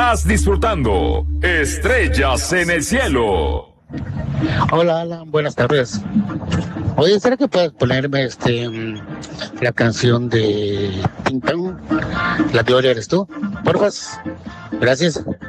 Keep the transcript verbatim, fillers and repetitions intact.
Estás disfrutando Estrellas en el Cielo. Hola, Alan, buenas tardes. Oye, ¿será que puedes ponerme este mm, la canción de Ting Tong? La teoría eres tú, porfas. Gracias.